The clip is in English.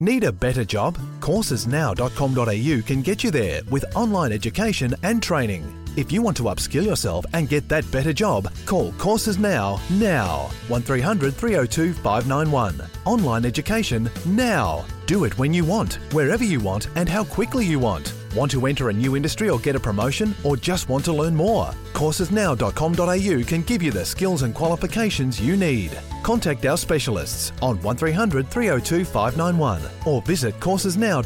Need a better job? Coursesnow.com.au can get you there with online education and training. If you want to upskill yourself and get that better job, call Courses Now. 1300 302 591. Online education now. Do it when you want, wherever you want, and how quickly you want. Want to enter a new industry or get a promotion, or just want to learn more? Coursesnow.com.au can give you the skills and qualifications you need. Contact our specialists on 1300 302 591 or visit coursesnow.com.au.